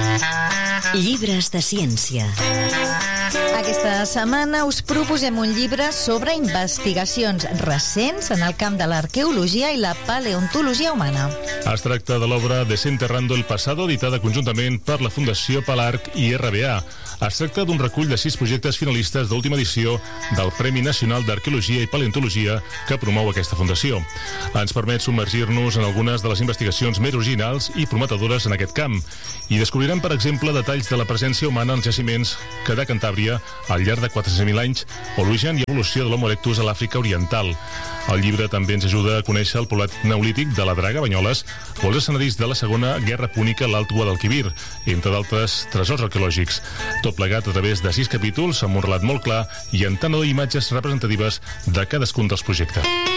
Llibres de ciència. Aquesta setmana us proposem un llibre sobre investigacions recents en el camp de l'arqueologia i la paleontologia humana. Es tracta de l'obra Desenterrando el pasado, editada conjuntament per la Fundació Palarc i RBA. Es tracta d'un recull de 6 projectes finalistes d'última edició del Premi Nacional d'Arqueologia i Paleontologia que promou aquesta fundació. Ens permet submergir-nos en algunes de les investigacions més originals i prometedores en aquest camp i descobrirem, per exemple, detalls de la presència humana en jaciments que de Cantàbria al llarg de 400.000 anys o l'origen i evolució de l'Homo erectus a l'Àfrica Oriental. El llibre també ens ajuda a conèixer el poblat neolític de la Draga, Banyoles, o els escenaris de la Segona Guerra Púnica a l'Alt Guadalquivir, entre d'altres tresors arqueològics. Tot plegat a través de 6 capítols amb un relat molt clar i en tant o imatges representatives de cadascun dels projectes.